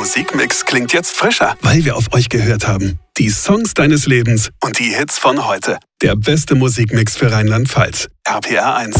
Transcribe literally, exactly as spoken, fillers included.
Musikmix klingt jetzt frischer, weil wir auf euch gehört haben. Die Songs deines Lebens und die Hits von heute. Der beste Musikmix für Rheinland-Pfalz. R P R eins.